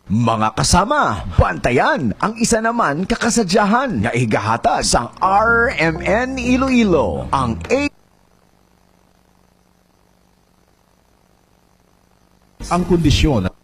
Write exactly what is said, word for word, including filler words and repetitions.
Mga kasama, bantayan ang isa naman kakasadyahan nga igahatag sa R M N Iloilo, ang A Ang kondisyon